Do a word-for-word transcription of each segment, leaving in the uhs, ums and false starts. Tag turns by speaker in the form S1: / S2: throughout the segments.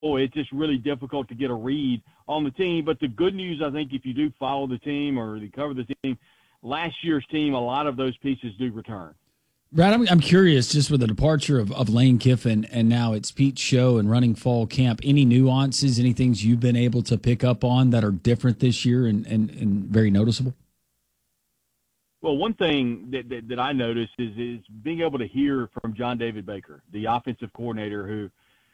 S1: it's just really difficult to get a read on the team. But the good news, I think, if you do follow the team or you cover the team, last year's team, a lot of those pieces do return.
S2: Brad, I'm, I'm curious, just with the departure of, of Lane Kiffin and now it's Pete's show and running fall camp, any nuances, any things you've been able to pick up on that are different this year and, and, and very noticeable?
S1: Well, one thing that, that, that I noticed is, is being able to hear from John David Baker, the offensive coordinator who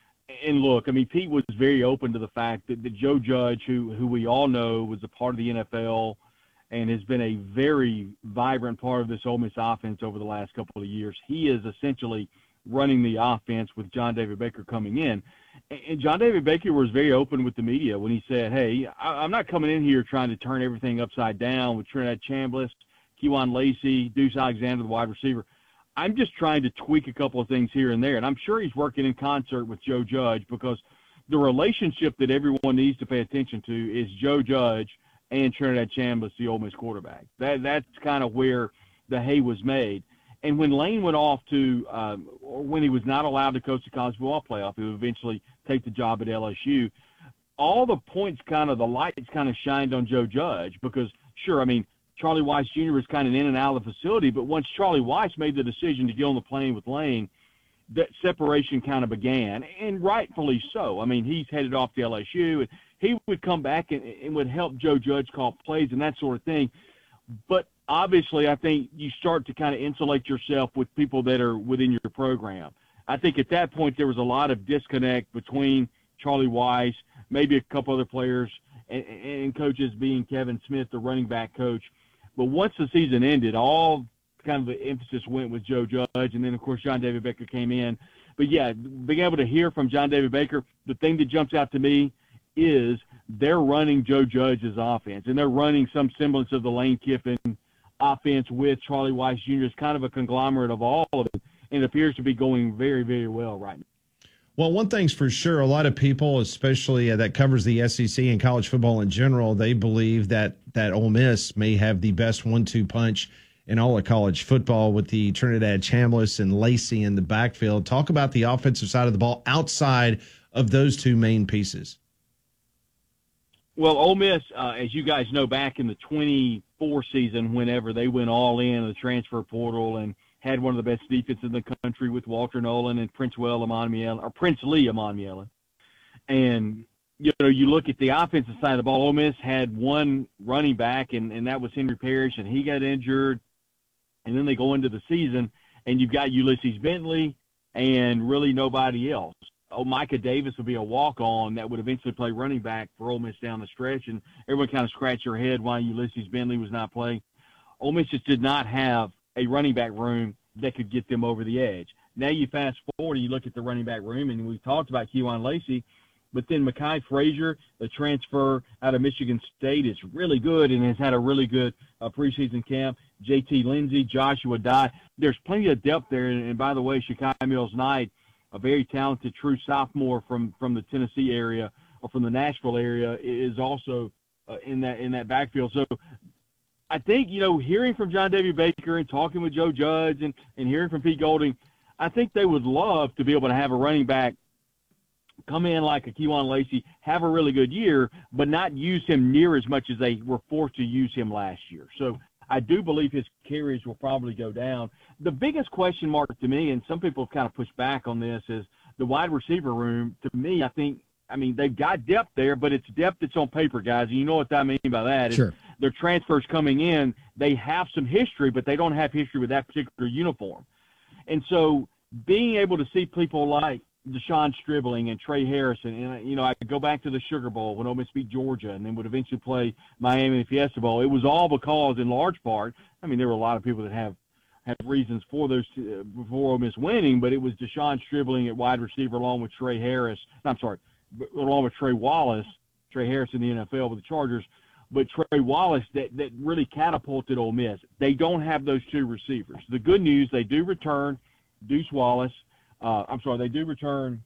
S1: – and look, I mean, Pete was very open to the fact that, that Joe Judge, who, who we all know was a part of the N F L – and has been a very vibrant part of this Ole Miss offense over the last couple of years. He is essentially running the offense with John David Baker coming in. And John David Baker was very open with the media when he said, hey, I'm not coming in here trying to turn everything upside down with Trinidad Chambliss, Kewan Lacey, Deuce Alexander, the wide receiver. I'm just trying to tweak a couple of things here and there. And I'm sure he's working in concert with Joe Judge because the relationship that everyone needs to pay attention to is Joe Judge and Trinidad Chambliss, the Ole Miss quarterback. That That's kind of where the hay was made. And when Lane went off to um, – or when he was not allowed to coach the college football playoff, he would eventually take the job at L S U, all the points kind of – the lights kind of shined on Joe Judge because, sure, I mean, Charlie Weiss Junior was kind of in and out of the facility, but once Charlie Weiss made the decision to get on the plane with Lane, that separation kind of began, and rightfully so. I mean, he's headed off to L S U, and he would come back and, and would help Joe Judge call plays and that sort of thing. But obviously, I think you start to kind of insulate yourself with people that are within your program. I think at that point there was a lot of disconnect between Charlie Weiss, maybe a couple other players, and, and coaches being Kevin Smith, the running back coach. But once the season ended, all kind of the emphasis went with Joe Judge, and then, of course, John David Baker came in. But, yeah, being able to hear from John David Baker, the thing that jumps out to me is they're running Joe Judge's offense, and they're running some semblance of the Lane Kiffin offense with Charlie Weiss Junior It's kind of a conglomerate of all of it, and it appears to be going very, very well right now.
S3: Well, one thing's for sure, a lot of people, especially uh, that covers the S E C and college football in general, they believe that, that Ole Miss may have the best one two punch in all of college football with the Trinidad Chambliss and Lacey in the backfield. Talk about the offensive side of the ball outside of those two main pieces.
S1: Well, Ole Miss, uh, as you guys know, back in the twenty-four season, whenever they went all in on the transfer portal and had one of the best defenses in the country with Walter Nolan and Prince Well Amon or Prince Lee Amon And, you know, you look at the offensive side of the ball, Ole Miss had one running back, and, and that was Henry Parrish, and he got injured. And then they go into the season, and you've got Ulysses Bentley and really nobody else. Oh, Micah Davis would be a walk-on that would eventually play running back for Ole Miss down the stretch, and everyone kind of scratched their head why Ulysses Bentley was not playing. Ole Miss just did not have a running back room that could get them over the edge. Now you fast forward and you look at the running back room, and we talked about Kewan Lacey, but then Mekhi Frazier, the transfer out of Michigan State, is really good and has had a really good uh, preseason camp. J T Lindsey, Joshua Dye. There's plenty of depth there. And, and by the way, Shakai Mills-Knight, a very talented true sophomore from, from the Tennessee area or from the Nashville area, is also uh, in that in that backfield. So I think, you know, hearing from John David Baker and talking with Joe Judge and, and hearing from Pete Golding, I think they would love to be able to have a running back come in like a Kewan Lacey, have a really good year, but not use him near as much as they were forced to use him last year. So I do believe his carries will probably go down. The biggest question mark to me, and some people have kind of pushed back on this, is the wide receiver room. To me, I think, I mean, they've got depth there, but it's depth that's on paper, guys. And you know what I mean by that.
S2: Sure.
S1: Their transfers coming in, they have some history, but they don't have history with that particular uniform. And so being able to see people like Deshaun Stribling and Trey Harrison, and, you know, I could go back to the Sugar Bowl when Ole Miss beat Georgia and then would eventually play Miami in the Fiesta Bowl. It was all because, in large part, I mean, there were a lot of people that have have reasons for those uh, before Ole Miss winning, but it was Deshaun Stribling at wide receiver along with Trey Harris. I'm sorry, along with Trey Wallace, Trey Harris in the N F L with the Chargers, but Trey Wallace that, that really catapulted Ole Miss. They don't have those two receivers. The good news, they do return Deuce Wallace. Uh, I'm sorry, they do return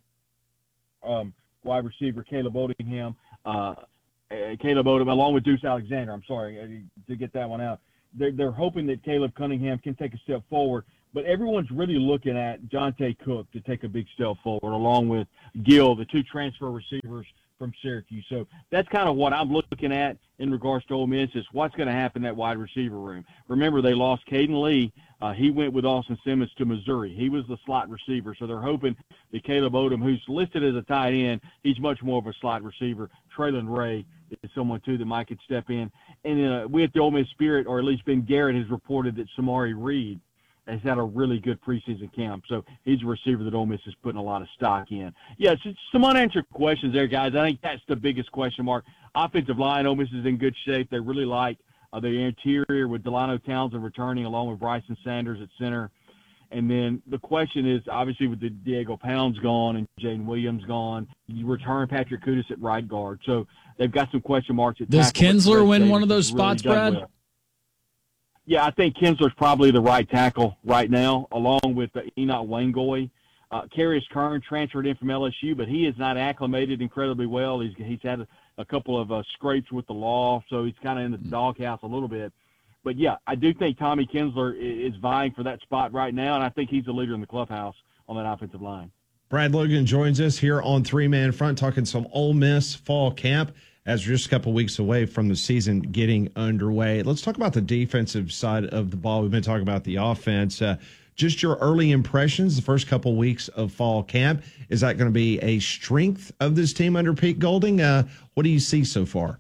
S1: um, wide receiver Caleb Odingham, uh, Caleb Odom, along with Deuce Alexander. I'm sorry to get that one out. They're, they're hoping that Caleb Cunningham can take a step forward, But everyone's really looking at Jonte Cook to take a big step forward, along with Gill, the two transfer receivers from Syracuse. So that's kind of what I'm looking at in regards to Ole Miss, is what's going to happen in that wide receiver room. Remember, they lost Caden Lee. Uh, he went with Austin Simmons to Missouri. He was the slot receiver. So they're hoping that Caleb Odom, who's listed as a tight end, he's much more of a slot receiver. Traylon Ray is someone, too, that might could step in. And uh, with the Ole Miss Spirit, or at least Ben Garrett has reported that Samari Reed has had a really good preseason camp. So he's a receiver that Ole Miss is putting a lot of stock in. Yeah, it's some unanswered questions there, guys. I think that's the biggest question mark. Offensive line, Ole Miss is in good shape. They really like uh, the interior with Delano Townsend returning along with Bryson Sanders at center. And then the question is, obviously, with the Diego Pounds gone and Jaden Williams gone, you return Patrick Kudus at right guard. So they've got some question marks at
S2: Does
S1: tackle.
S2: Kinsler win
S1: Davis
S2: one of those
S1: has really
S2: spots,
S1: done
S2: Brad?
S1: well. Yeah, I think Kinsler's probably the right tackle right now, along with uh, Enoch Wangoy. Uh, Carius Kern transferred in from L S U, but he is not acclimated incredibly well. He's he's had a, a couple of uh, scrapes with the law, so he's kind of in the doghouse a little bit. But, yeah, I do think Tommy Kinsler is, is vying for that spot right now, and I think he's the leader in the clubhouse on that offensive line.
S3: Brad Logan joins us here on Three Man Front, talking some Ole Miss fall camp as we're just a couple weeks away from the season getting underway. Let's talk about the defensive side of the ball. We've been talking about the offense. Uh, just your early impressions, the first couple weeks of fall camp. Is that going to be a strength of this team under Pete Golding? Uh, what do you see so far?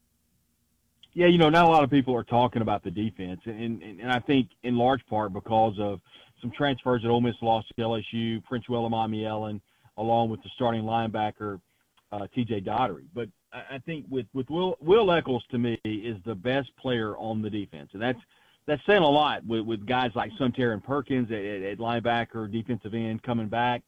S1: Yeah, you know, not a lot of people are talking about the defense, and, and, and I think in large part because of some transfers that Ole Miss lost to L S U, Prince Willem Amiellen, along with the starting linebacker, uh, T J Daugherty. But I think with, with Will, Will Eccles, to me, is the best player on the defense. And that's that's saying a lot with, with guys like Suntaran Perkins at, at, at linebacker, defensive end coming back.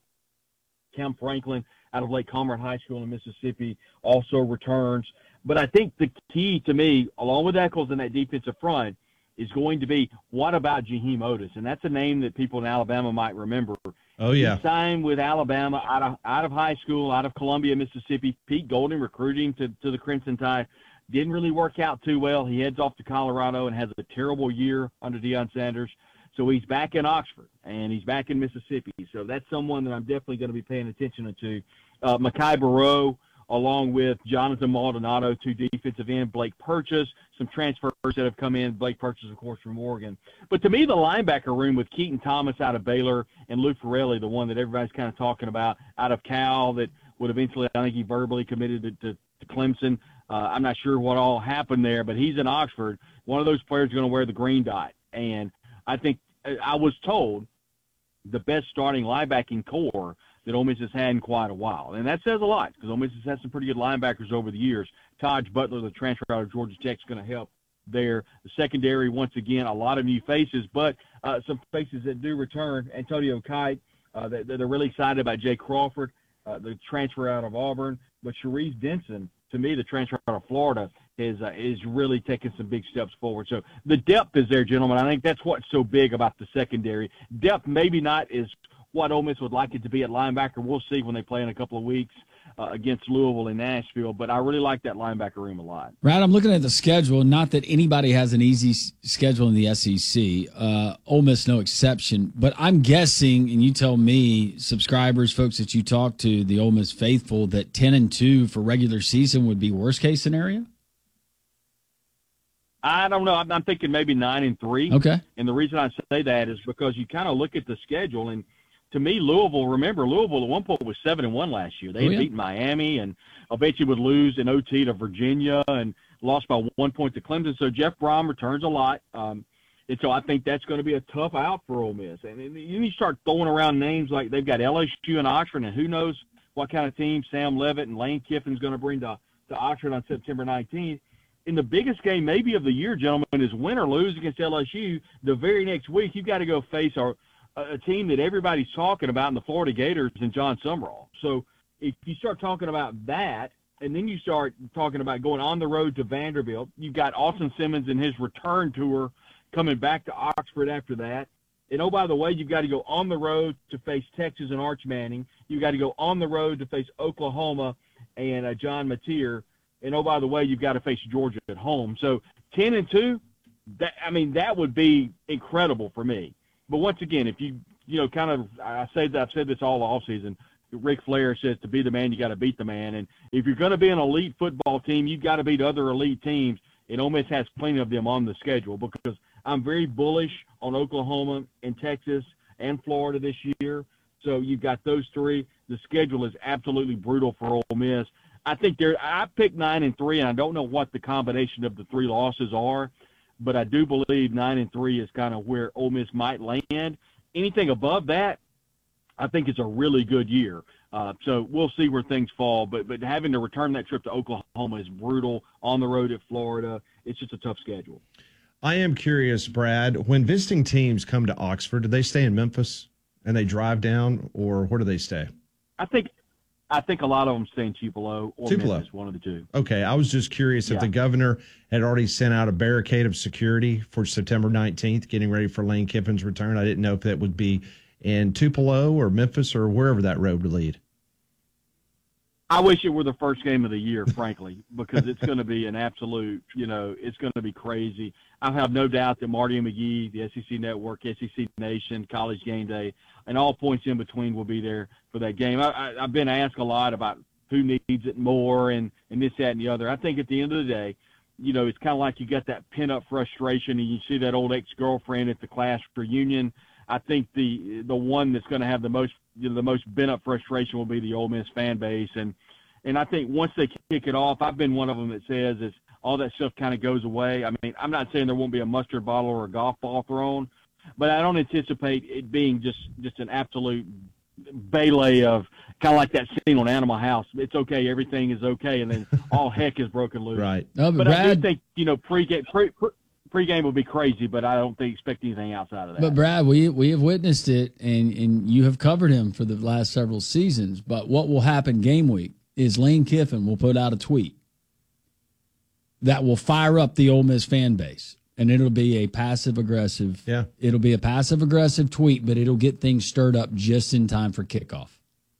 S1: Cam Franklin out of Lake Comrade High School in Mississippi also returns. But I think the key to me, along with Eccles in that defensive front, is going to be, what about Jaheim Otis? And that's a name that people in Alabama might remember.
S3: Oh, yeah.
S1: He signed with Alabama out of out of high school, out of Columbia, Mississippi. Pete Golding recruiting to, to the Crimson Tide. Didn't really work out too well. He heads off to Colorado and has a terrible year under Deion Sanders. So he's back in Oxford, and he's back in Mississippi. So that's someone that I'm definitely going to be paying attention to. Uh, Mekhi Barrow, along with Jonathan Maldonado, two defensive end, Blake Purchase, some transfers that have come in, Blake Purchase, of course, from Oregon. But to me, the linebacker room with Keaton Thomas out of Baylor and Lou Ferrelli, the one that everybody's kind of talking about, out of Cal, that would eventually, I think he verbally committed to, to, to Clemson. Uh, I'm not sure what all happened there, but he's in Oxford. One of those players is going to wear the green dot. And I think I was told the best starting linebacking core that Ole Miss has had in quite a while. And that says a lot, because Ole Miss has had some pretty good linebackers over the years. Taj Butler, the transfer out of Georgia Tech, is going to help there. The secondary, once again, a lot of new faces, but uh, some faces that do return. Antonio Kite, uh, they, they're really excited about Jay Crawford, uh, the transfer out of Auburn. But Sharice Denson, to me, the transfer out of Florida, is uh, is really taking some big steps forward. So the depth is there, gentlemen. I think that's what's so big about the secondary. Depth maybe not is what Ole Miss would like it to be at linebacker. We'll see when they play in a couple of weeks uh, against Louisville and Nashville. But I really like that linebacker room a lot.
S2: Brad, I'm looking at the schedule. Not that anybody has an easy s- schedule in the S E C. Uh, Ole Miss, no exception. But I'm guessing, and you tell me, subscribers, folks that you talk to, the Ole Miss faithful, that ten and two for regular season would be worst case scenario.
S1: I don't know. I'm, I'm thinking maybe nine and three.
S2: Okay.
S1: And the reason I say that is because you kind of look at the schedule, and to me, Louisville. Remember, Louisville at one point was seven and one last year. They
S2: Oh,
S1: had
S2: yeah.
S1: beaten Miami, and I bet you would lose in O T to Virginia, and lost by one point to Clemson. So Jeff Brom returns a lot, um, and so I think that's going to be a tough out for Ole Miss. And, and you start throwing around names like they've got L S U and Oxford, and who knows what kind of team Sam Levitt and Lane Kiffin's going to bring to to Oxford on September nineteenth. In the biggest game maybe of the year, gentlemen, is win or lose against L S U. The very next week, you've got to go face our, a team that everybody's talking about in the Florida Gators and John Sumrall. So if you start talking about that, and then you start talking about going on the road to Vanderbilt, you've got Austin Simmons and his return tour coming back to Oxford after that. And, oh, by the way, you've got to go on the road to face Texas and Arch Manning. You've got to go on the road to face Oklahoma and uh, John Mateer. And, oh, by the way, you've got to face Georgia at home. So ten and two, that, I mean, that would be incredible for me. but once again, if you, you know, kind of, I say that I've said this all offseason. Ric Flair says to be the man, you got to beat the man. And if you're going to be an elite football team, you've got to beat other elite teams. And Ole Miss has plenty of them on the schedule, because I'm very bullish on Oklahoma and Texas and Florida this year. So you've got those three. The schedule is absolutely brutal for Ole Miss. I think they're, I picked nine and three, and I don't know what the combination of the three losses are, but I do believe nine and three is kind of where Ole Miss might land. Anything above that, I think it's a really good year. Uh, so we'll see where things fall. But but having to return that trip to Oklahoma is brutal. On the road at Florida, it's just a tough schedule.
S3: I am curious, Brad, when visiting teams come to Oxford, do they stay in Memphis and they drive down, or where do they stay?
S1: I think I think a lot of them stay in Tupelo or
S3: Tupelo.
S1: Memphis, one of the two.
S3: Okay, I was just curious
S1: yeah.
S3: if the governor had already sent out a barricade of security for September nineteenth, getting ready for Lane Kiffin's return. I didn't know if that would be in Tupelo or Memphis or wherever that road would lead.
S1: I wish it were the first game of the year, frankly, because it's going to be an absolute, you know, it's going to be crazy. I have no doubt that Marty and McGee, the S E C Network, S E C Nation, College Game Day, and all points in between will be there for that game. I, I, I've been asked a lot about who needs it more and, and this, that, and the other. I think at the end of the day, you know, it's kind of like you got that pent-up frustration, and you see that old ex-girlfriend at the class reunion. I think the the one that's going to have the most you know, the most bent up frustration will be the Ole Miss fan base, and and I think once they kick it off, I've been one of them that says is all that stuff kind of goes away. I mean, I'm not saying there won't be a mustard bottle or a golf ball thrown, but I don't anticipate it being just just an absolute melee of kind of like that scene on Animal House. It's okay, everything is okay, and then all heck is broken loose.
S3: Right.
S2: No, but
S1: but
S2: Brad,
S1: I do think you know pre-game pre. pre Pre-game will be crazy, but I don't think expect anything outside of that.
S2: But Brad, we we have witnessed it, and, and you have covered him for the last several seasons. But what will happen game week is Lane Kiffin will put out a tweet that will fire up the Ole Miss fan base, and it'll be a passive aggressive.
S3: Yeah,
S2: it'll be a passive aggressive tweet, but it'll get things stirred up just in time for kickoff.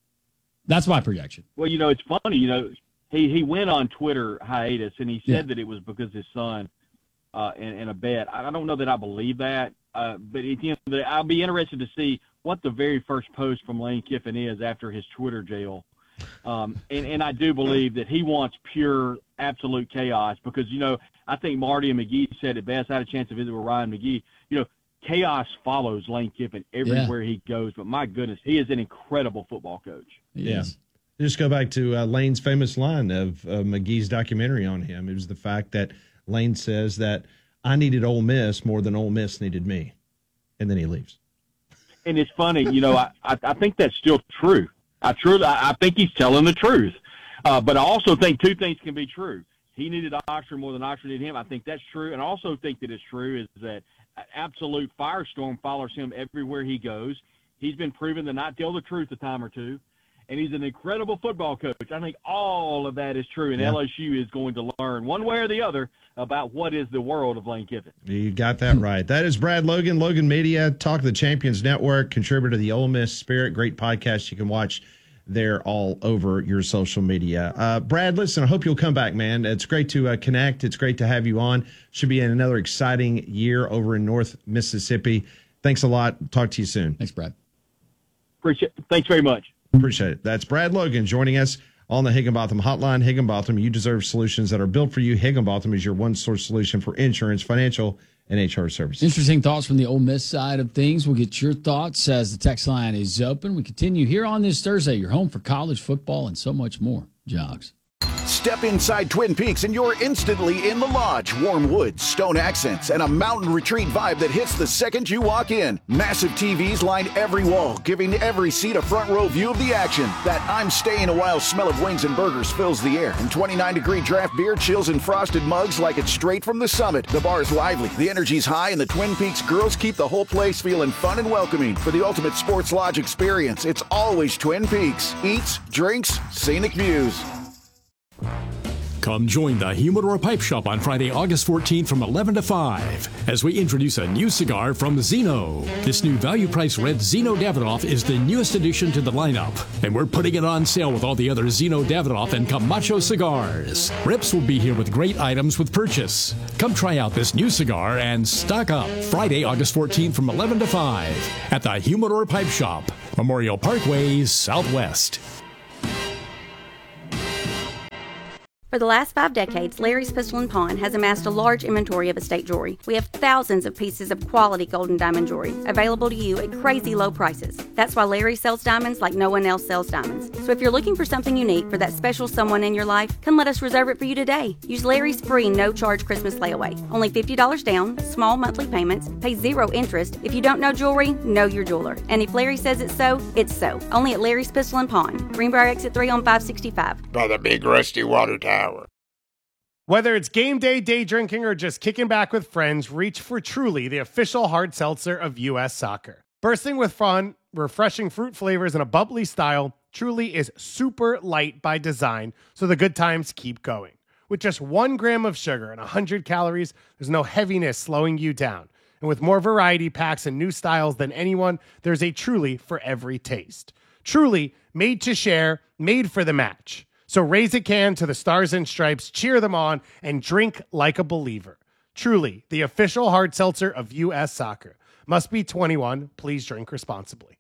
S2: That's my projection.
S1: Well, you know, it's funny. You know, he he went on Twitter hiatus, and he said
S2: Yeah.
S1: that it was because his son. Uh, in, in a bet. I don't know that I believe that, uh, but at the end of the day, I'll be interested to see what the very first post from Lane Kiffin is after his Twitter jail. Um, and, and I do believe that he wants pure, absolute chaos because, you know, I think Marty and McGee said it best. I had a chance to visit with Ryan McGee. You know, chaos follows Lane Kiffin everywhere yeah. he goes, but my goodness, he is an incredible football coach.
S3: Yeah. Just go back to uh, Lane's famous line of uh, McGee's documentary on him. It was the fact that Lane says that I needed Ole Miss more than Ole Miss needed me, and then he leaves.
S1: And it's funny, you know, I, I, I think that's still true. I truly, I, I think he's telling the truth. Uh, but I also think two things can be true. He needed Oxford more than Oxford needed him. I think that's true. And I also think that it's true is that an absolute firestorm follows him everywhere he goes. He's been proven to not tell the truth a time or two. And he's an incredible football coach. I think all of that is true, and yeah. L S U is going to learn one way or the other about what is the world of Lane Kiffin.
S3: You got that right. That is Brad Logan, Logan Media, Talk of the Champions Network, contributor to the Ole Miss Spirit. Great podcast you can watch there all over your social media. Uh, Brad, listen, I hope you'll come back, man. It's great to uh, connect. It's great to have you on. Should be another exciting year over in North Mississippi. Thanks a lot. Talk to you soon.
S2: Thanks, Brad.
S1: Appreciate it. Thanks very much.
S3: Appreciate it. That's Brad Logan joining us on the Higginbotham Hotline. Higginbotham, you deserve solutions that are built for you. Higginbotham is your one-source solution for insurance, financial, and H R services.
S2: Interesting thoughts from the Ole Miss side of things. We'll get your thoughts as the text line is open. We continue here on this Thursday, your home for college football and so much more. Jogs.
S4: Step inside Twin Peaks and you're instantly in the lodge. Warm woods, stone accents, and a mountain retreat vibe that hits the second you walk in. Massive T Vs line every wall, giving every seat a front row view of the action. That I'm staying a while smell of wings and burgers fills the air. And twenty-nine degree draft beer chills in frosted mugs like it's straight from the summit. The bar's lively, the energy's high, and the Twin Peaks girls keep the whole place feeling fun and welcoming. For the ultimate sports lodge experience, it's always Twin Peaks. Eats, drinks, scenic views.
S5: Come join the Humidor Pipe Shop on Friday, August fourteenth from eleven to five as we introduce a new cigar from Zeno. This new value-price red Zeno Davidoff is the newest addition to the lineup, and we're putting it on sale with all the other Zeno Davidoff and Camacho cigars. Rips will be here with great items with purchase. Come try out this new cigar and stock up Friday, August fourteenth from eleven to five at the Humidor Pipe Shop, Memorial Parkway, Southwest.
S6: For the last five decades, Larry's Pistol and Pawn has amassed a large inventory of estate jewelry. We have thousands of pieces of quality gold and diamond jewelry available to you at crazy low prices. That's why Larry sells diamonds like no one else sells diamonds. So if you're looking for something unique for that special someone in your life, come let us reserve it for you today. Use Larry's free no-charge Christmas layaway. Only fifty dollars down, small monthly payments, pay zero interest. If you don't know jewelry, know your jeweler. And if Larry says it's so, it's so. Only at Larry's Pistol and Pawn. Greenbrier Exit three on five sixty-five.
S7: By the big rusty water tower.
S8: Whether it's game day, day drinking, or just kicking back with friends, reach for Truly, the official hard seltzer of U S Soccer. Bursting with fun, refreshing fruit flavors, and a bubbly style, Truly is super light by design, so the good times keep going. With just one gram of sugar and one hundred calories, there's no heaviness slowing you down. And with more variety packs and new styles than anyone, there's a Truly for every taste. Truly, made to share, made for the match. So raise a can to the Stars and Stripes, cheer them on, and drink like a believer. Truly, the official hard seltzer of U S Soccer. Must be twenty-one. Please drink responsibly.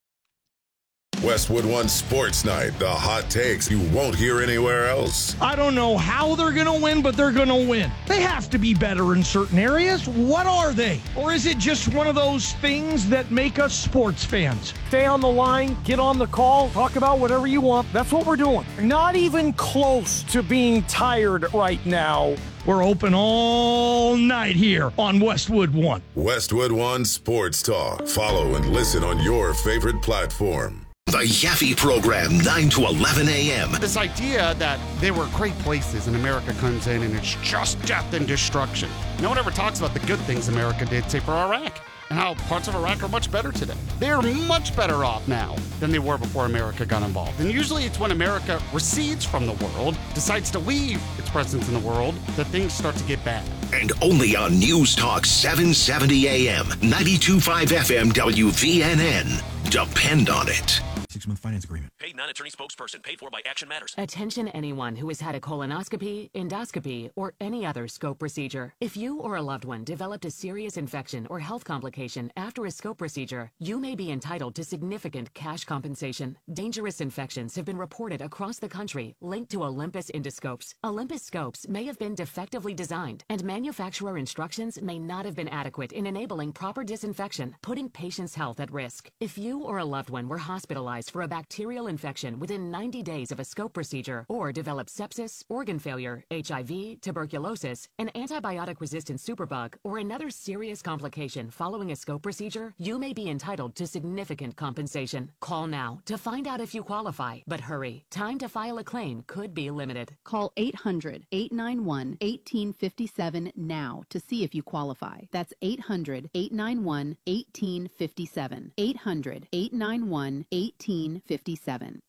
S9: Westwood One Sports Night, the hot takes you won't hear anywhere else.
S10: I don't know how they're going to win, but they're going to win. They have to be better in certain areas. What are they? Or is it just one of those things that make us sports fans? Stay on the line, get on the call, talk about whatever you want. That's what we're doing. Not even close to being tired right now. We're open all night here on Westwood One.
S9: Westwood One Sports Talk. Follow and listen on your favorite platform.
S11: The Yaffe Program, nine to eleven a.m.
S7: This idea that there were great places and America comes in and it's just death and destruction. No one ever talks about the good things America did, say, for Iraq, and how parts of Iraq are much better today. They're much better off now than they were before America got involved. And usually it's when America recedes from the world, decides to leave its presence in the world, that things start to get bad.
S11: And only on News Talk seven seventy a.m., ninety-two point five F M W V N N. Depend on it.
S12: Six-month finance agreement.
S13: Paid non-attorney spokesperson. Paid for by Action Matters.
S14: Attention anyone who has had a colonoscopy, endoscopy, or any other scope procedure. If you or a loved one developed a serious infection or health complication after a scope procedure, you may be entitled to significant cash compensation. Dangerous infections have been reported across the country linked to Olympus endoscopes. Olympus scopes may have been defectively designed, and manufacturer instructions may not have been adequate in enabling proper disinfection, putting patients' health at risk. If you or a loved one were hospitalized for a bacterial infection within ninety days of a scope procedure, or develop sepsis, organ failure, H I V, tuberculosis, an antibiotic-resistant superbug, or another serious complication following a scope procedure, you may be entitled to significant compensation. Call now to find out if you qualify, but hurry. Time to file a claim could be limited.
S15: Call eight hundred, eight nine one, one eight five seven now to see if you qualify. That's eight hundred, eight nine one, one eight five seven. eight hundred, eight nine one, one eight five seven.